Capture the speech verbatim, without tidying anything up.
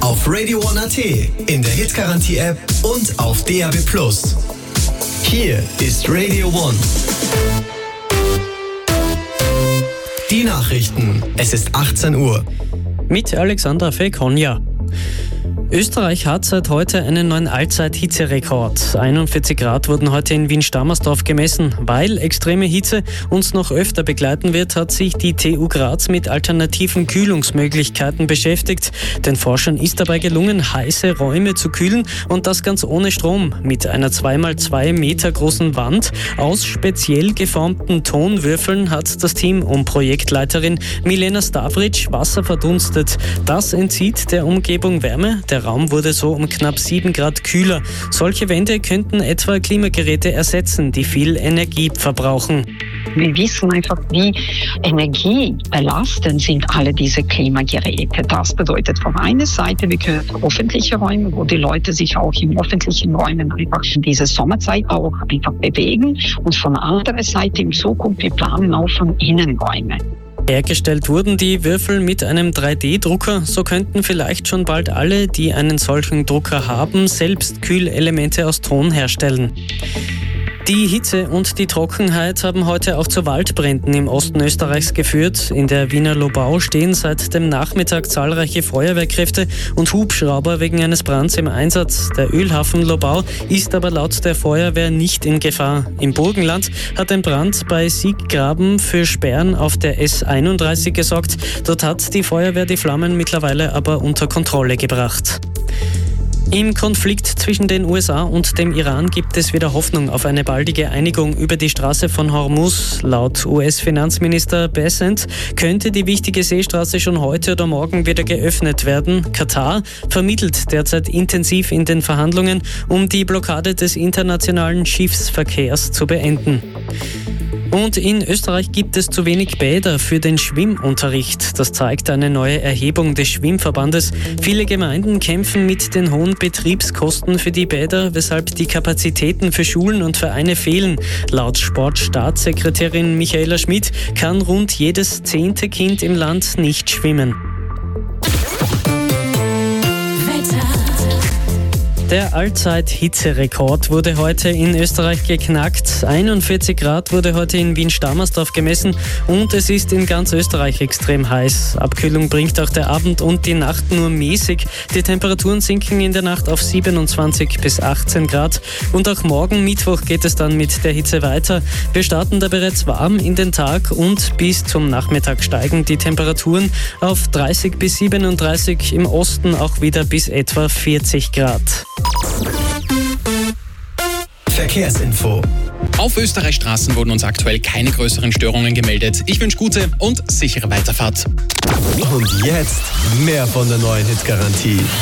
Auf Radio One Punkt A T, in der Hitgarantie-App und auf D A B plus. Hier ist Radio One. Die Nachrichten. Es ist achtzehn Uhr. Mit Alexandra Fekonja. Österreich hat seit heute einen neuen Allzeit-Hitzerekord. einundvierzig Grad wurden heute in Wien-Stammersdorf gemessen. Weil extreme Hitze uns noch öfter begleiten wird, hat sich die T U Graz mit alternativen Kühlungsmöglichkeiten beschäftigt. Den Forschern ist dabei gelungen, heiße Räume zu kühlen und das ganz ohne Strom. Mit einer zwei mal zwei Meter großen Wand aus speziell geformten Tonwürfeln hat das Team um Projektleiterin Milena Stavric Wasser verdunstet. Das entzieht der Umgebung Wärme. Der Raum wurde so um knapp sieben Grad kühler. Solche Wände könnten etwa Klimageräte ersetzen, die viel Energie verbrauchen. Wir wissen einfach, wie energiebelastend sind alle diese Klimageräte. Das bedeutet von einer Seite, wir können öffentliche Räume, wo die Leute sich auch in öffentlichen Räumen einfach in dieser Sommerzeit auch einfach bewegen. Und von der anderen Seite in Zukunft, wir planen auch von Innenräumen. Hergestellt wurden die Würfel mit einem drei D Drucker. So könnten vielleicht schon bald alle, die einen solchen Drucker haben, selbst Kühlelemente aus Ton herstellen. Die Hitze und die Trockenheit haben heute auch zu Waldbränden im Osten Österreichs geführt. In der Wiener Lobau stehen seit dem Nachmittag zahlreiche Feuerwehrkräfte und Hubschrauber wegen eines Brands im Einsatz. Der Ölhafen Lobau ist aber laut der Feuerwehr nicht in Gefahr. Im Burgenland hat ein Brand bei Sieggraben für Sperren auf der S einunddreißig gesorgt. Dort hat die Feuerwehr die Flammen mittlerweile aber unter Kontrolle gebracht. Im Konflikt zwischen den U S A und dem Iran gibt es wieder Hoffnung auf eine baldige Einigung über die Straße von Hormuz. Laut U S-Finanzminister Bessent könnte die wichtige Seestraße schon heute oder morgen wieder geöffnet werden. Katar vermittelt derzeit intensiv in den Verhandlungen, um die Blockade des internationalen Schiffsverkehrs zu beenden. Und in Österreich gibt es zu wenig Bäder für den Schwimmunterricht. Das zeigt eine neue Erhebung des Schwimmverbandes. Viele Gemeinden kämpfen mit den hohen Betriebskosten für die Bäder, weshalb die Kapazitäten für Schulen und Vereine fehlen. Laut Sportstaatssekretärin Michaela Schmidt kann rund jedes zehnte Kind im Land nicht schwimmen. Der Allzeit-Hitzerekord wurde heute in Österreich geknackt. einundvierzig Grad wurde heute in Wien-Stammersdorf gemessen und es ist in ganz Österreich extrem heiß. Abkühlung bringt auch der Abend und die Nacht nur mäßig. Die Temperaturen sinken in der Nacht auf siebenundzwanzig bis achtzehn Grad und auch morgen Mittwoch geht es dann mit der Hitze weiter. Wir starten da bereits warm in den Tag und bis zum Nachmittag steigen die Temperaturen auf dreißig bis siebenunddreißig, im Osten auch wieder bis etwa vierzig Grad. Verkehrsinfo. Auf Österreichs Straßen wurden uns aktuell keine größeren Störungen gemeldet. Ich wünsche gute und sichere Weiterfahrt. Und jetzt mehr von der neuen Hitgarantie.